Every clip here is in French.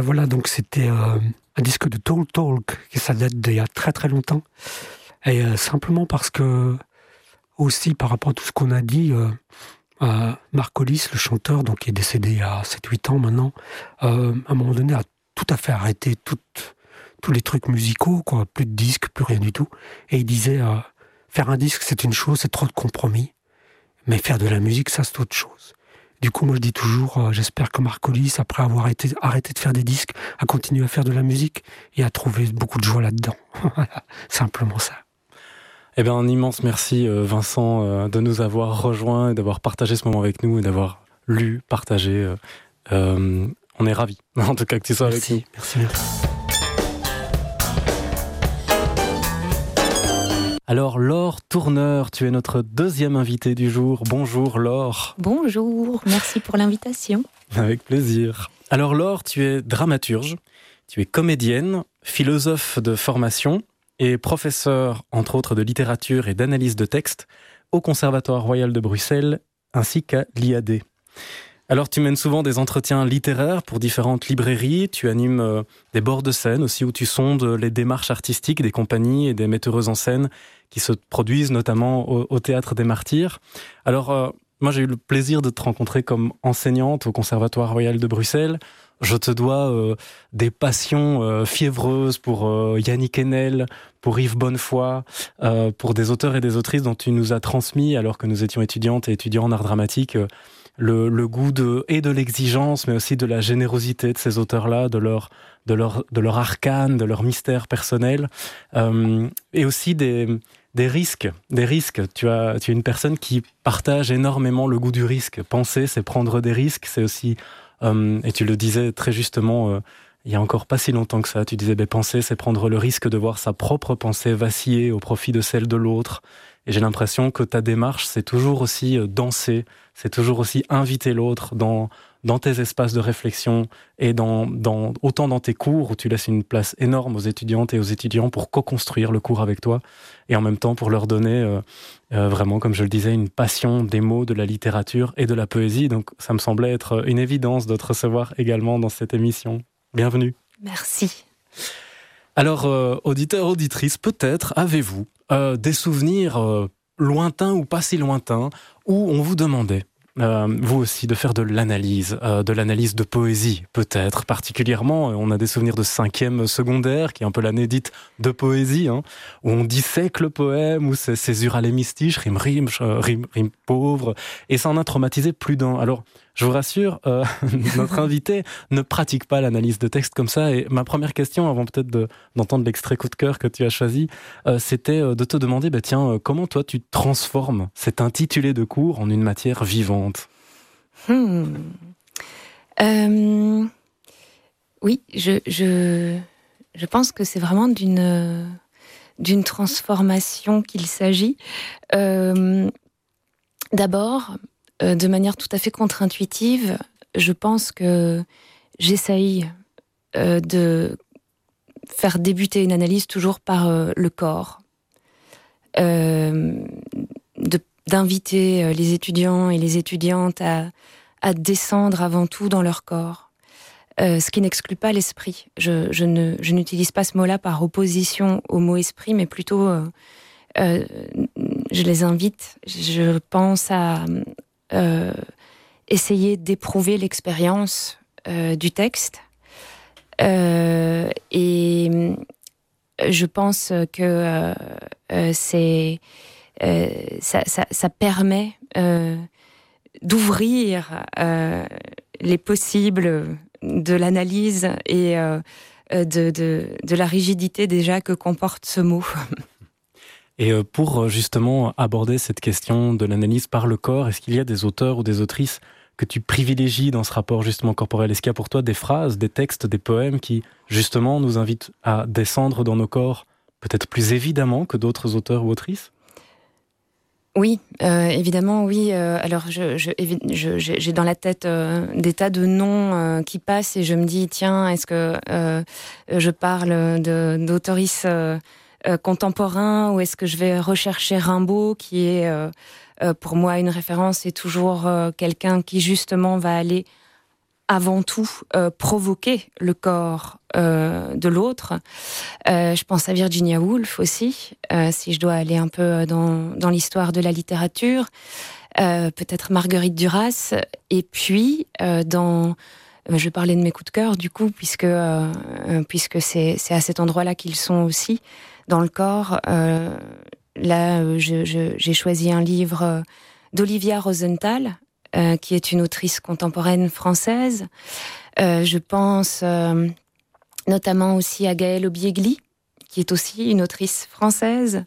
voilà, donc c'était un disque de Talk Talk, qui ça date d'il y a très très longtemps. Et simplement parce que, aussi par rapport à tout ce qu'on a dit, Mark Hollis, le chanteur, donc, qui est décédé il y a 7-8 ans maintenant, à un moment donné a tout à fait arrêté tous les trucs musicaux, quoi, plus de disques, plus rien du tout. Et il disait, faire un disque c'est une chose, c'est trop de compromis, mais faire de la musique ça c'est autre chose. Du coup, moi je dis toujours, j'espère que Mark Hollis, après avoir arrêté de faire des disques, a continué à faire de la musique et a trouvé beaucoup de joie là-dedans. Voilà, simplement ça. Eh bien, un immense merci, Vincent, de nous avoir rejoints et d'avoir partagé ce moment avec nous et d'avoir lu, partagé. On est ravis, en tout cas, que tu sois avec nous. Merci. Alors, Laure Tourneur, tu es notre deuxième invitée du jour. Bonjour, Laure. Bonjour, merci pour l'invitation. Avec plaisir. Alors, Laure, tu es dramaturge, tu es comédienne, philosophe de formation et professeur, entre autres, de littérature et d'analyse de texte au Conservatoire royal de Bruxelles ainsi qu'à l'IAD. Alors, tu mènes souvent des entretiens littéraires pour différentes librairies, tu animes des bords de scène aussi où tu sondes les démarches artistiques des compagnies et des metteuses en scène qui se produisent notamment au Théâtre des Martyrs. Alors, moi j'ai eu le plaisir de te rencontrer comme enseignante au Conservatoire royal de Bruxelles. Je te dois des passions fiévreuses pour Yannick Enel, pour Yves Bonnefoy, pour des auteurs et des autrices dont tu nous as transmis, alors que nous étions étudiantes et étudiants en art dramatique, le goût de l'exigence, mais aussi de la générosité de ces auteurs-là, de leur arcane, de leur mystère personnel, et aussi des risques. Tu es une personne qui partage énormément le goût du risque. Penser, c'est prendre des risques, c'est aussi... et tu le disais très justement, il y a encore pas si longtemps que ça, tu disais, penser, c'est prendre le risque de voir sa propre pensée vaciller au profit de celle de l'autre. Et j'ai l'impression que ta démarche, c'est toujours aussi danser, c'est toujours aussi inviter l'autre dans tes espaces de réflexion et autant dans tes cours où tu laisses une place énorme aux étudiantes et aux étudiants pour co-construire le cours avec toi et en même temps pour leur donner vraiment, comme je le disais, une passion des mots, de la littérature et de la poésie. Donc ça me semblait être une évidence de te recevoir également dans cette émission. Bienvenue. Merci. Alors, auditeurs, auditrices, peut-être avez-vous des souvenirs lointains ou pas si lointains où on vous demandait, vous aussi, de faire de l'analyse de poésie, peut-être. Particulièrement, on a des souvenirs de 5e secondaire, qui est un peu l'année dite de poésie, où on dissèque le poème, où c'est césure alémistiche, rime pauvre, et ça en a traumatisé plus d'un. Alors, je vous rassure, notre invité ne pratique pas l'analyse de texte comme ça, et ma première question, avant peut-être d'entendre l'extrait coup de cœur que tu as choisi, c'était de te demander, comment toi tu transformes cet intitulé de cours en une matière vivante ? Oui, je pense que c'est vraiment d'une transformation qu'il s'agit. D'abord, de manière tout à fait contre-intuitive, je pense que j'essaye de faire débuter une analyse toujours par le corps, d'inviter les étudiants et les étudiantes à descendre avant tout dans leur corps, ce qui n'exclut pas l'esprit. Je n'utilise pas ce mot-là par opposition au mot esprit, mais plutôt je les invite, je pense à essayer d'éprouver l'expérience du texte, et je pense que ça permet d'ouvrir les possibles de l'analyse et de la rigidité déjà que comporte ce mot. Et pour justement aborder cette question de l'analyse par le corps, est-ce qu'il y a des auteurs ou des autrices que tu privilégies dans ce rapport justement corporel ? Est-ce qu'il y a pour toi des phrases, des textes, des poèmes qui justement nous invitent à descendre dans nos corps, peut-être plus évidemment que d'autres auteurs ou autrices ? Oui, évidemment, oui. Alors, j'ai dans la tête des tas de noms qui passent et je me dis, tiens, est-ce que je parle d'autoristes contemporains ou est-ce que je vais rechercher Rimbaud, qui est pour moi une référence et toujours quelqu'un qui justement va aller avant tout provoquer le corps de l'autre. Je pense à Virginia Woolf aussi, si je dois aller un peu dans l'histoire de la littérature. Peut-être Marguerite Duras. Et puis, je vais parler de mes coups de cœur, du coup, puisque c'est à cet endroit-là qu'ils sont aussi, dans le corps. Là, j'ai choisi un livre d'Olivia Rosenthal, qui est une autrice contemporaine française. Je pense notamment aussi à Gaëlle Obiegli, qui est aussi une autrice française.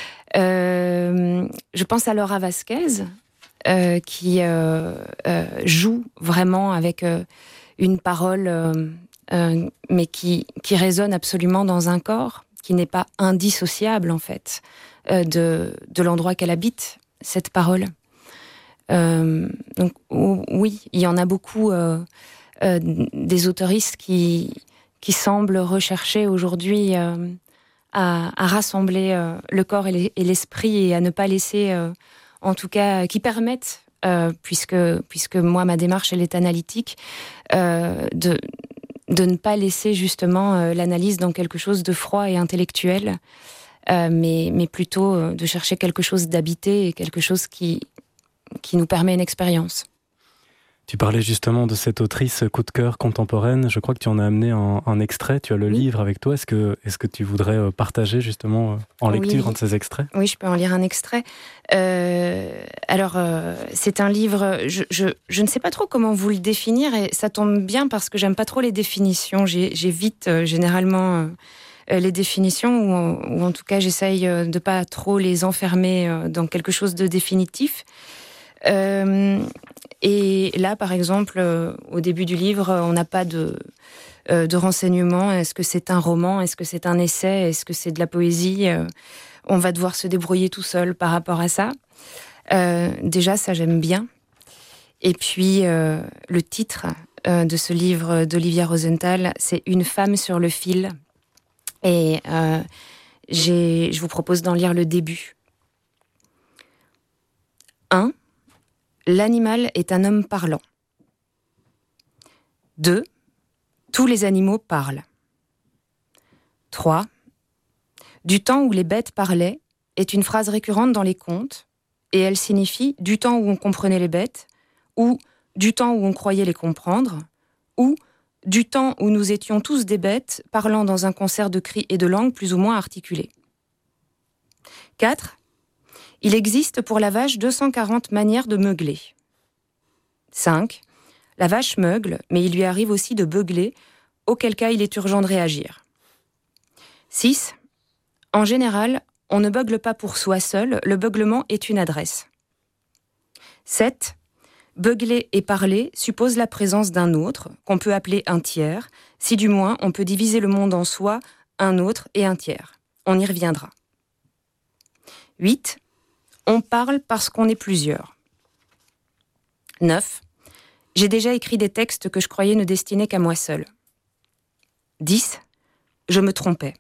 Je pense à Laura Vasquez, qui joue vraiment avec une parole, mais qui résonne absolument dans un corps, qui n'est pas indissociable, en fait, de l'endroit qu'elle habite, cette parole. Donc oui, il y en a beaucoup des autoristes qui semblent rechercher aujourd'hui à rassembler le corps et l'esprit et à ne pas laisser, en tout cas, qui permettent, puisque moi ma démarche elle est analytique, de ne pas laisser justement l'analyse dans quelque chose de froid et intellectuel, mais plutôt de chercher quelque chose d'habité et quelque chose qui nous permet une expérience. Tu parlais justement de cette autrice coup de cœur contemporaine. Je crois que tu en as amené un extrait. Tu as le livre avec toi. Est-ce que tu voudrais partager justement en lecture un de ces extraits ? Oui, je peux en lire un extrait. Alors, c'est un livre... Je ne sais pas trop comment vous le définir et ça tombe bien parce que j'aime pas trop les définitions. J'évite généralement les définitions ou en tout cas j'essaye de pas trop les enfermer dans quelque chose de définitif. Et là, par exemple, au début du livre, on n'a pas de renseignements. Est-ce que c'est un roman ? Est-ce que c'est un essai ? Est-ce que c'est de la poésie ? On va devoir se débrouiller tout seul par rapport à ça. Déjà, ça, j'aime bien. Et puis, le titre de ce livre d'Olivia Rosenthal, c'est « Une femme sur le fil ». Et je vous propose d'en lire le début. 1. L'animal est un homme parlant. 2. Tous les animaux parlent. 3. Du temps où les bêtes parlaient est une phrase récurrente dans les contes, et elle signifie du temps où on comprenait les bêtes, ou du temps où on croyait les comprendre, ou du temps où nous étions tous des bêtes parlant dans un concert de cris et de langues plus ou moins articulés. 4. Il existe pour la vache 240 manières de meugler. 5. La vache meugle, mais il lui arrive aussi de beugler, auquel cas il est urgent de réagir. 6. En général, on ne beugle pas pour soi seul, le beuglement est une adresse. 7. Beugler et parler suppose la présence d'un autre, qu'on peut appeler un tiers, si du moins on peut diviser le monde en soi, un autre et un tiers. On y reviendra. 8. On parle parce qu'on est plusieurs. 9. J'ai déjà écrit des textes que je croyais ne destiner qu'à moi seul. 10. Je me trompais.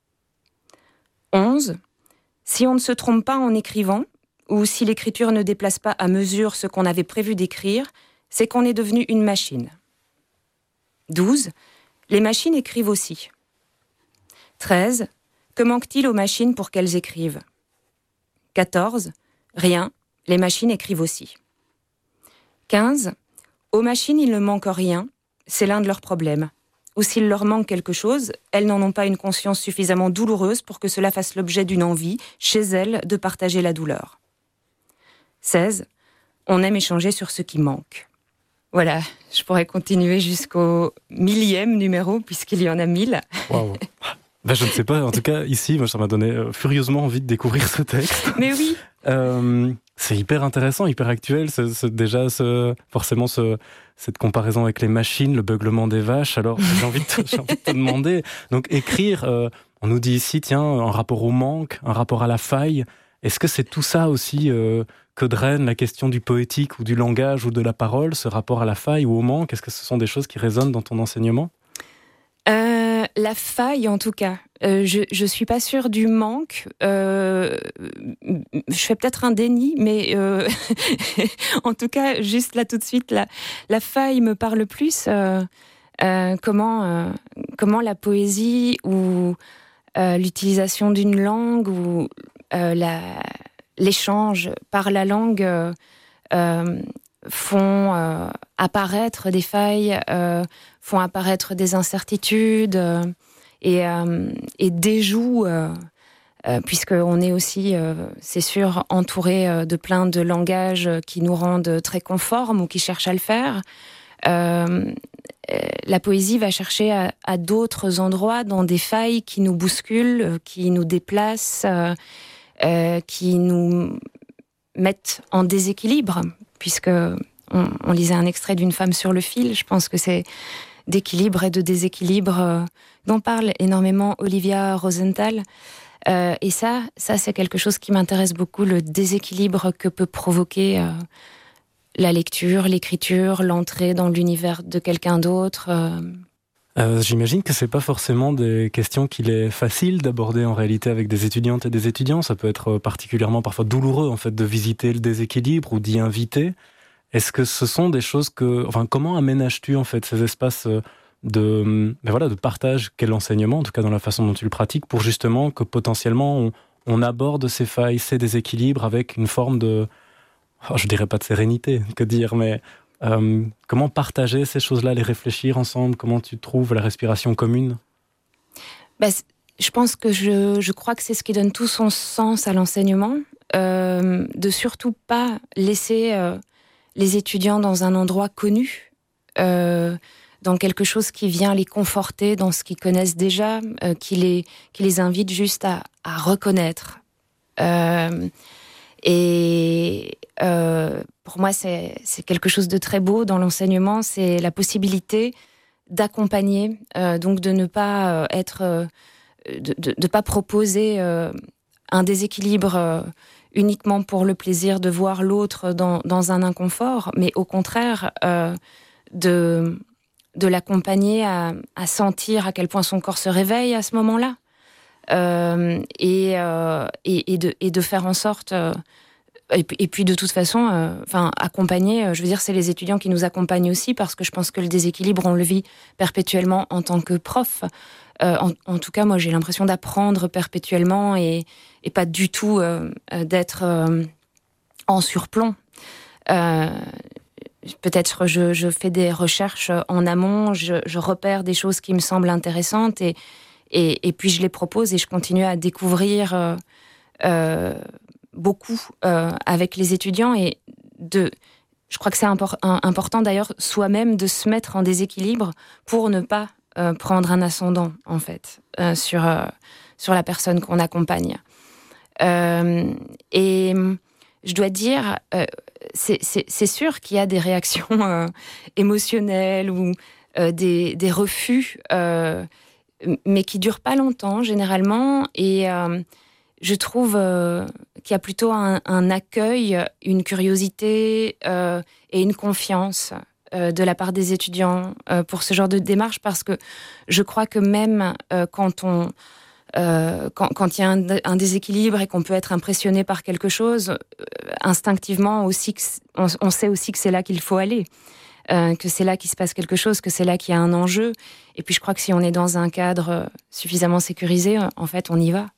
11. Si on ne se trompe pas en écrivant, ou si l'écriture ne déplace pas à mesure ce qu'on avait prévu d'écrire, c'est qu'on est devenu une machine. 12. Les machines écrivent aussi. 13. Que manque-t-il aux machines pour qu'elles écrivent ? 14. Rien, les machines écrivent aussi. 15. Aux machines, il ne manque rien, c'est l'un de leurs problèmes. Ou s'il leur manque quelque chose, elles n'en ont pas une conscience suffisamment douloureuse pour que cela fasse l'objet d'une envie, chez elles, de partager la douleur. 16. On aime échanger sur ce qui manque. Voilà, je pourrais continuer jusqu'au 1000e numéro, puisqu'il y en a 1000. Waouh. Ben, je ne sais pas, en tout cas, ici, moi, ça m'a donné furieusement envie de découvrir ce texte. Mais oui. C'est hyper intéressant, hyper actuel, forcément cette comparaison avec les machines, le beuglement des vaches. Alors, j'ai envie de te demander, donc écrire, on nous dit ici, tiens, un rapport au manque, un rapport à la faille. Est-ce que c'est tout ça aussi que draine la question du poétique ou du langage ou de la parole, ce rapport à la faille ou au manque ? Est-ce que ce sont des choses qui résonnent dans ton enseignement ? La faille, en tout cas. Je suis pas sûre du manque. Je fais peut-être un déni, mais en tout cas, juste là tout de suite, la feuille me parle plus. Comment la poésie ou l'utilisation d'une langue ou l'échange par la langue font apparaître des failles, font apparaître des incertitudes et déjouent, puisqu'on est aussi, c'est sûr, entouré de plein de langages qui nous rendent très conformes ou qui cherchent à le faire. La poésie va chercher à d'autres endroits, dans des failles qui nous bousculent, qui nous déplacent, qui nous mettent en déséquilibre, puisque on lisait un extrait d'une femme sur le fil. Je pense que c'est d'équilibre et de déséquilibre dont parle énormément Olivia Rosenthal. Et ça c'est quelque chose qui m'intéresse beaucoup, le déséquilibre que peut provoquer la lecture, l'écriture, l'entrée dans l'univers de quelqu'un d'autre. J'imagine que c'est pas forcément des questions qu'il est facile d'aborder en réalité avec des étudiantes et des étudiants. Ça peut être particulièrement parfois douloureux en fait de visiter le déséquilibre ou d'y inviter. Est-ce que ce sont des choses comment aménages-tu en fait ces espaces de partage qu'est l'enseignement, en tout cas dans la façon dont tu le pratiques, pour justement que potentiellement on aborde ces failles, ces déséquilibres avec une forme de, je dirais pas de sérénité, que dire, mais comment partager ces choses-là, les réfléchir ensemble, comment tu trouves la respiration commune? Je pense que je crois que c'est ce qui donne tout son sens à l'enseignement, de surtout pas laisser les étudiants dans un endroit connu, dans quelque chose qui vient les conforter dans ce qu'ils connaissent déjà, qui les invite juste à reconnaître. Pour moi, c'est quelque chose de très beau dans l'enseignement, c'est la possibilité d'accompagner, donc de ne pas de pas proposer un déséquilibre uniquement pour le plaisir de voir l'autre dans un inconfort, mais au contraire de l'accompagner à sentir à quel point son corps se réveille à ce moment-là, et de faire en sorte, et puis de toute façon, accompagner, je veux dire, c'est les étudiants qui nous accompagnent aussi, parce que je pense que le déséquilibre, on le vit perpétuellement en tant que prof. En tout cas, moi, j'ai l'impression d'apprendre perpétuellement et pas du tout d'être en surplomb. Peut-être je fais des recherches en amont, je repère des choses qui me semblent intéressantes et puis je les propose et je continue à découvrir beaucoup avec les étudiants je crois que c'est important d'ailleurs soi-même de se mettre en déséquilibre pour ne pas prendre un ascendant en fait sur la personne qu'on accompagne. Et je dois dire, c'est sûr qu'il y a des réactions émotionnelles ou des refus, mais qui durent pas longtemps généralement. Et je trouve qu'il y a plutôt un accueil, une curiosité et une confiance de la part des étudiants pour ce genre de démarche, parce que je crois que même quand il y a un déséquilibre et qu'on peut être impressionné par quelque chose, instinctivement aussi, on sait aussi que c'est là qu'il faut aller, que c'est là qu'il se passe quelque chose, que c'est là qu'il y a un enjeu. Et puis je crois que si on est dans un cadre suffisamment sécurisé, en fait, on y va.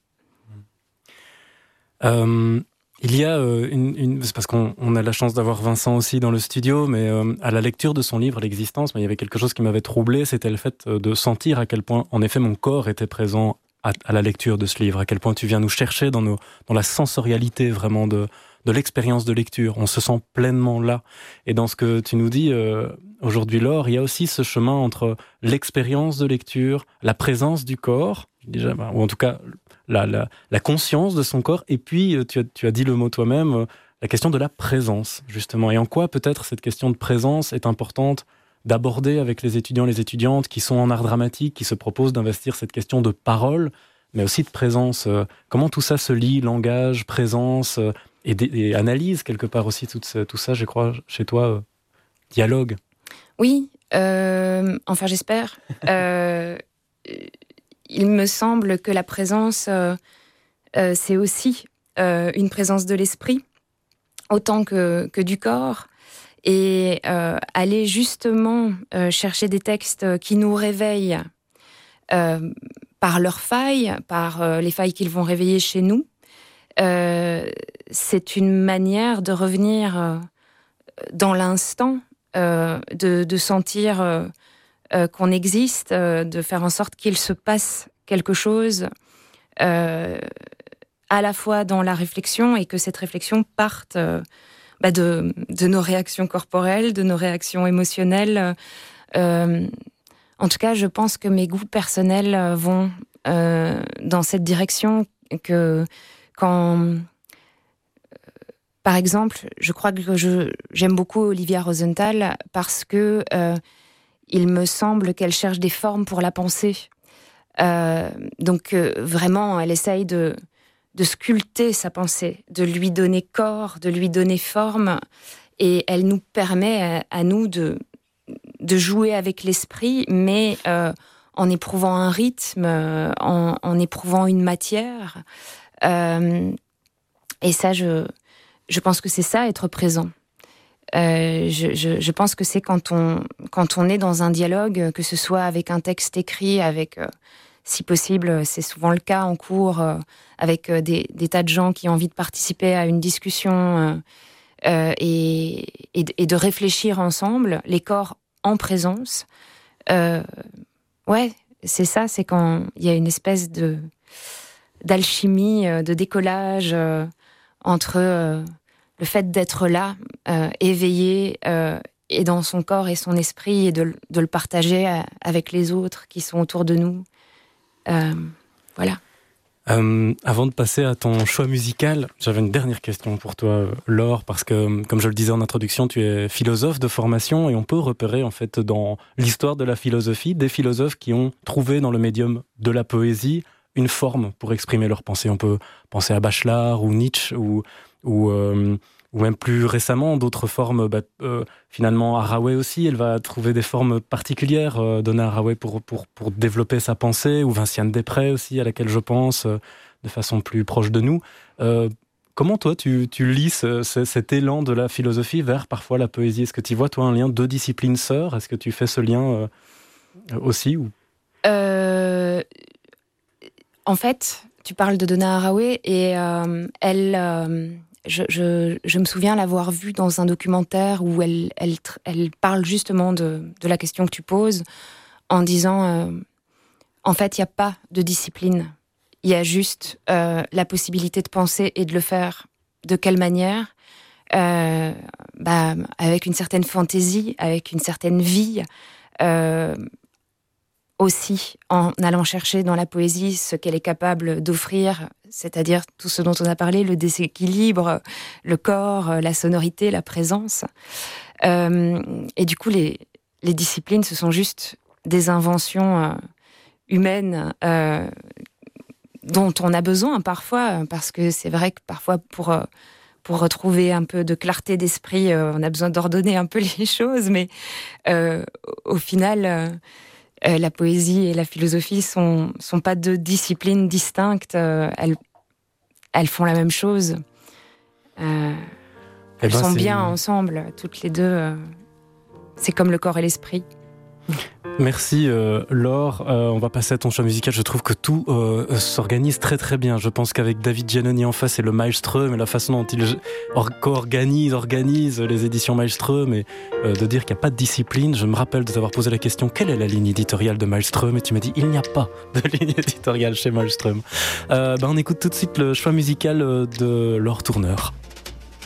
Il y a c'est parce qu'on a la chance d'avoir Vincent aussi dans le studio, mais à la lecture de son livre L'Existence, il y avait quelque chose qui m'avait troublé, c'était le fait de sentir à quel point, en effet, mon corps était présent à la lecture de ce livre, à quel point tu viens nous chercher dans la sensorialité vraiment de l'expérience de lecture. On se sent pleinement là. Et dans ce que tu nous dis aujourd'hui, Laure, il y a aussi ce chemin entre l'expérience de lecture, la présence du corps, déjà, ou en tout cas la conscience de son corps, et puis tu as dit le mot toi-même, la question de la présence, justement. Et en quoi peut-être cette question de présence est importante d'aborder avec les étudiants, les étudiantes qui sont en art dramatique, qui se proposent d'investir cette question de parole, mais aussi de présence. Comment tout ça se lie, langage, présence, et analyse quelque part aussi tout ça, je crois, chez toi, dialogue. Oui, enfin j'espère. il me semble que la présence, c'est aussi une présence de l'esprit, autant que du corps. Et aller justement chercher des textes qui nous réveillent par leurs failles, par les failles qu'ils vont réveiller chez nous, c'est une manière de revenir dans l'instant, de sentir qu'on existe, de faire en sorte qu'il se passe quelque chose à la fois dans la réflexion et que cette réflexion parte de nos réactions corporelles, de nos réactions émotionnelles. En tout cas, je pense que mes goûts personnels vont dans cette direction, que quand... Par exemple, je crois que j'aime beaucoup Olivia Rosenthal parce que il me semble qu'elle cherche des formes pour la pensée. Donc vraiment, elle essaye de sculpter sa pensée, de lui donner corps, de lui donner forme, et elle nous permet à nous de jouer avec l'esprit, mais en éprouvant un rythme, en éprouvant une matière. Et ça, je pense que c'est ça, être présent. Je pense que c'est quand on est dans un dialogue, que ce soit avec un texte écrit, avec, si possible, c'est souvent le cas en cours, avec des tas de gens qui ont envie de participer à une discussion et de réfléchir ensemble, les corps en présence. Ouais, c'est ça, c'est quand il y a une espèce d'alchimie, de décollage entre le fait d'être là, éveillé, et dans son corps et son esprit, et de le partager avec les autres qui sont autour de nous. Voilà. Avant de passer à ton choix musical, j'avais une dernière question pour toi, Laure, parce que, comme je le disais en introduction, tu es philosophe de formation, et on peut repérer en fait dans l'histoire de la philosophie des philosophes qui ont trouvé dans le médium de la poésie une forme pour exprimer leurs pensées. On peut penser à Bachelard ou Nietzsche ou même plus récemment d'autres formes. Finalement, Haraway aussi, elle va trouver des formes particulières données à Haraway pour développer sa pensée, ou Vinciane Després aussi, à laquelle je pense de façon plus proche de nous. Comment toi tu lis cet élan de la philosophie vers parfois la poésie? Est-ce que tu vois toi un lien, deux disciplines sœurs? Est-ce que tu fais ce lien aussi ou... En fait, tu parles de Donna Haraway et elle, je me souviens l'avoir vue dans un documentaire où elle parle justement de la question que tu poses en disant en fait, il n'y a pas de discipline. Il y a juste la possibilité de penser et de le faire. De quelle manière? Avec une certaine fantaisie, avec une certaine vie, aussi en allant chercher dans la poésie ce qu'elle est capable d'offrir, c'est-à-dire tout ce dont on a parlé, le déséquilibre, le corps, la sonorité, la présence. Et du coup, les disciplines, ce sont juste des inventions humaines dont on a besoin parfois, parce que c'est vrai que parfois pour retrouver un peu de clarté d'esprit, on a besoin d'ordonner un peu les choses, mais au final... la poésie et la philosophie sont pas deux disciplines distinctes. Elles font la même chose. Elles sont bien ensemble, toutes les deux. C'est comme le corps et l'esprit. Merci Laure, on va passer à ton choix musical. Je trouve que tout s'organise très très bien. Je pense qu'avec David Giannoni en face et le Maelström et la façon dont il organise les éditions Maelström, et de dire qu'il n'y a pas de discipline. Je me rappelle de t'avoir posé la question: quelle est la ligne éditoriale de Maelström? Et tu m'as dit: il n'y a pas de ligne éditoriale chez Maelström. On écoute tout de suite le choix musical de Laure Tourneur.